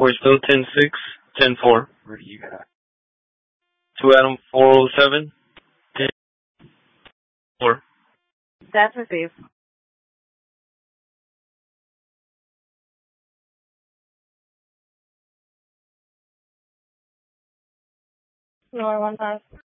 We're still 10-6, 10-4. To Adam 407, 10-4. That's received. Lower 1 pass.